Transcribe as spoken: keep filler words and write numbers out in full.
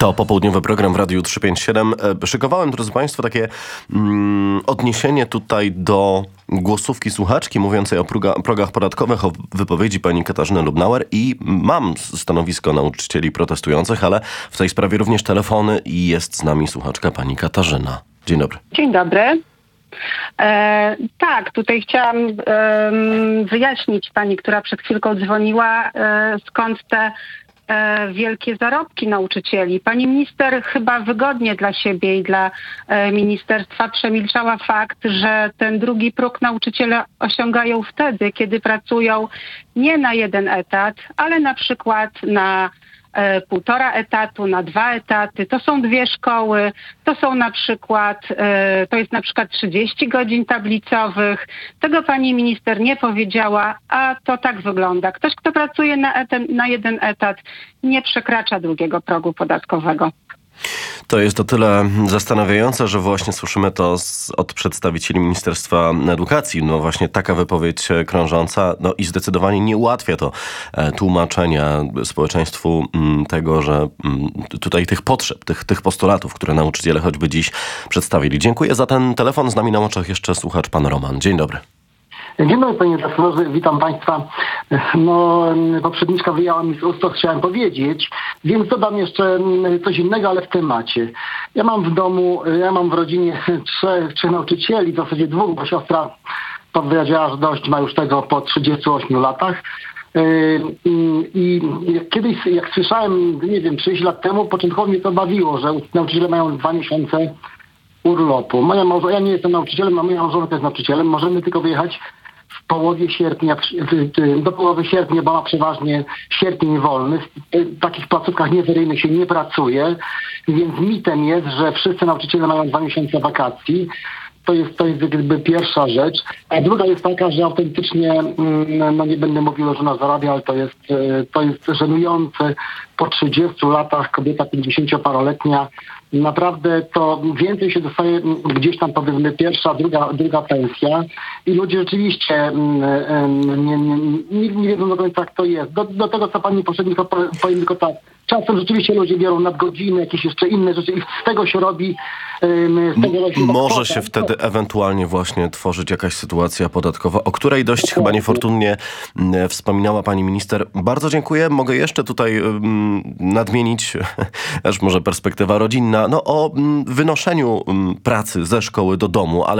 To popołudniowy program w Radiu trzysta pięćdziesiąt siedem. Szykowałem, drodzy Państwo, takie mm, odniesienie tutaj do głosówki słuchaczki mówiącej o proga, progach podatkowych, o wypowiedzi pani Katarzyny Lubnauer i mam stanowisko nauczycieli protestujących, ale w tej sprawie również telefony i jest z nami słuchaczka pani Katarzyna. Dzień dobry. Dzień dobry. E, tak, tutaj chciałam e, wyjaśnić pani, która przed chwilką dzwoniła, e, skąd te e, wielkie zarobki nauczycieli. Pani minister chyba wygodnie dla siebie i dla e, ministerstwa przemilczała fakt, że ten drugi próg nauczyciele osiągają wtedy, kiedy pracują nie na jeden etat, ale na przykład na E, półtora etatu, na dwa etaty. To są dwie szkoły, to są na przykład, e, to jest na przykład trzydzieści godzin tablicowych. Tego pani minister nie powiedziała, a to tak wygląda. Ktoś, kto pracuje na, etem, na jeden etat, nie przekracza drugiego progu podatkowego. To jest o tyle zastanawiające, że właśnie słyszymy to z, od przedstawicieli Ministerstwa Edukacji. No właśnie taka wypowiedź krążąca, no i zdecydowanie nie ułatwia to e, tłumaczenia społeczeństwu m, tego, że m, tutaj tych potrzeb, tych, tych postulatów, które nauczyciele choćby dziś przedstawili. Dziękuję za ten telefon. Z nami na łączach jeszcze słuchacz pan Roman. Dzień dobry. Dzień dobry, panie redaktorze, witam państwa. No, poprzedniczka wyjęła mi z ust, co chciałem powiedzieć, więc dodam jeszcze coś innego, ale w temacie. Ja mam w domu, ja mam w rodzinie trzech, trzech nauczycieli, w zasadzie dwóch, bo siostra powiedziała, że dość ma już tego po trzydziestu ośmiu latach. I kiedyś, jak słyszałem, nie wiem, trzydzieści lat temu, początkowo mnie to bawiło, że nauczyciele mają dwa miesiące urlopu. Moja małżonka, ja nie jestem nauczycielem, a moja małżonka jest nauczycielem. Możemy tylko wyjechać w połowie sierpnia, do połowy sierpnia, bo ma przeważnie sierpień wolny. W takich placówkach nieseryjnych się nie pracuje, więc mitem jest, że wszyscy nauczyciele mają dwa miesiące wakacji. To jest, to jest jakby pierwsza rzecz. A druga jest taka, że autentycznie, no nie będę mówił, że ona zarabia, ale to jest, to jest żenujące. Po trzydziestu latach kobieta pięćdziesięcioparoletnia, naprawdę to więcej się dostaje gdzieś tam, powiedzmy, pierwsza, druga, druga pensja i ludzie rzeczywiście nie, nie, nie, nie wiedzą do końca, jak to jest. Do, do tego, co pani poprzednio powiem tylko tak. Czasem rzeczywiście ludzie biorą nadgodziny, jakieś jeszcze inne rzeczy i z tego się robi... Z tego robi Może się wtedy ewentualnie właśnie tworzyć jakaś sytuacja podatkowa, o której dość chyba niefortunnie wspominała pani minister. Bardzo dziękuję. Mogę jeszcze tutaj um, nadmienić, aż może perspektywa rodzinna, no o um, wynoszeniu um, pracy ze szkoły do domu, ale